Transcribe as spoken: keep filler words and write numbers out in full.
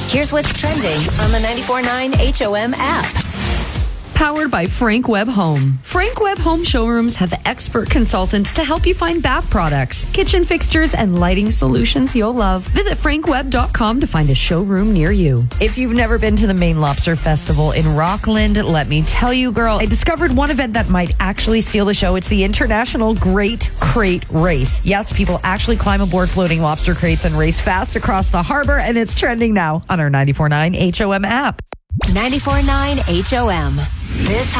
Here's what's trending on the ninety-four point nine H O M app. Powered by Frank Webb Home. Frank Webb Home Showrooms have expert consultants to help you find bath products, kitchen fixtures, and lighting solutions you'll love. Visit frank webb dot com to find a showroom near you. If you've never been to the Maine Lobster Festival in Rockland, let me tell you, girl, I discovered one event that might actually steal the show. It's the International Great Crate Race. Yes, people actually climb aboard floating lobster crates and race fast across the harbor, and it's trending now on our ninety-four point nine H O M app. ninety-four point nine H O M. This